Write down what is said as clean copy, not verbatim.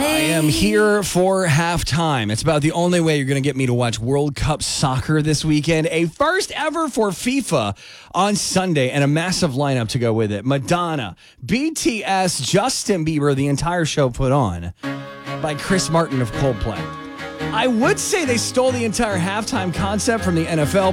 am here for halftime. It's about the only way you're going to get me to watch World Cup soccer this weekend. A first ever for FIFA on Sunday and a massive lineup to go with it. Madonna, BTS, Justin Bieber, the entire show put on by Chris Martin of Coldplay. I would say they stole the entire halftime concept from the NFL.